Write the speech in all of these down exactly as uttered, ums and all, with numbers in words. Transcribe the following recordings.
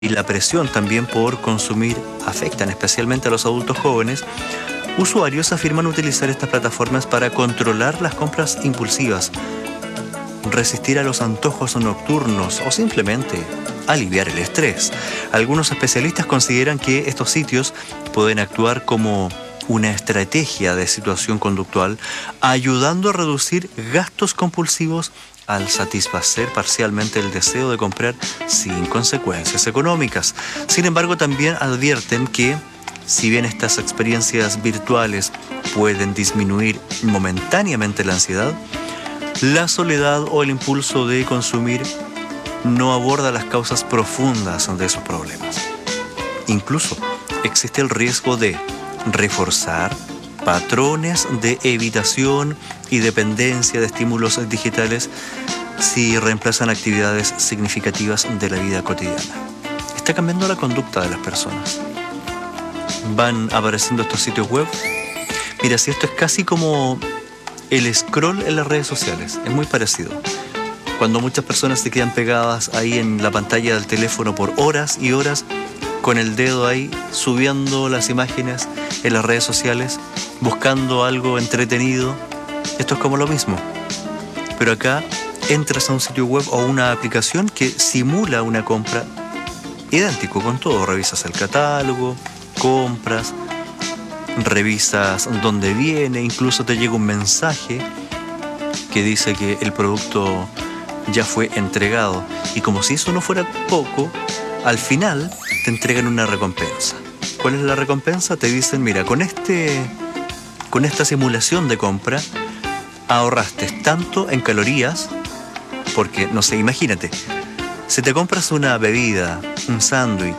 y la presión también por consumir afectan especialmente a los adultos jóvenes, usuarios afirman utilizar estas plataformas para controlar las compras impulsivas, resistir a los antojos nocturnos o simplemente aliviar el estrés. Algunos especialistas consideran que estos sitios pueden actuar como una estrategia de situación conductual, ayudando a reducir gastos compulsivos al satisfacer parcialmente el deseo de comprar sin consecuencias económicas. Sin embargo, también advierten que, si bien estas experiencias virtuales pueden disminuir momentáneamente la ansiedad, la soledad o el impulso de consumir no aborda las causas profundas de esos problemas. Incluso existe el riesgo de reforzar patrones de evitación y dependencia de estímulos digitales si reemplazan actividades significativas de la vida cotidiana. Está cambiando la conducta de las personas. Van apareciendo estos sitios web. Mira, si esto es casi como el scroll en las redes sociales, es muy parecido. Cuando muchas personas se quedan pegadas ahí en la pantalla del teléfono por horas y horas, con el dedo ahí subiendo las imágenes en las redes sociales, buscando algo entretenido. Esto es como lo mismo. Pero acá entras a un sitio web o una aplicación que simula una compra idéntico con todo. Revisas el catálogo, compras, revisas dónde viene, incluso te llega un mensaje que dice que el producto ya fue entregado. Y como si eso no fuera poco, al final te entregan una recompensa. ¿Cuál es la recompensa? Te dicen, mira, con este, con esta simulación de compra ahorraste tanto en calorías, porque, no sé, imagínate, si te compras una bebida, un sándwich,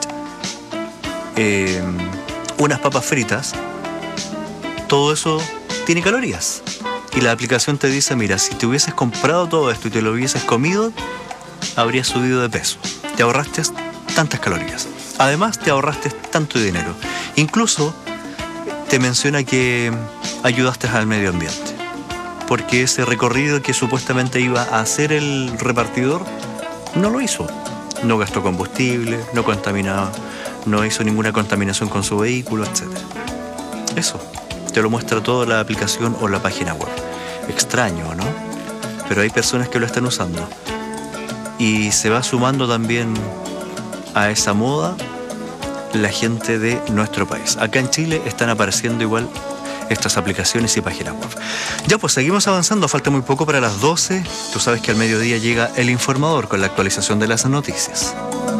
eh, unas papas fritas, todo eso tiene calorías. Y la aplicación te dice, mira, si te hubieses comprado todo esto y te lo hubieses comido, habrías subido de peso. Te ahorraste tantas calorías. Además, te ahorraste tanto dinero. Incluso te menciona que ayudaste al medio ambiente, porque ese recorrido que supuestamente iba a hacer el repartidor no lo hizo. No gastó combustible, no contaminaba, no hizo ninguna contaminación con su vehículo, etcétera. Eso te lo muestra toda la aplicación o la página web. Extraño, ¿no? Pero hay personas que lo están usando. Y se va sumando también a esa moda la gente de nuestro país. Acá en Chile están apareciendo igual estas aplicaciones y páginas web. Ya, pues seguimos avanzando, falta muy poco para las doce. Tú sabes que al mediodía llega El Informador con la actualización de las noticias.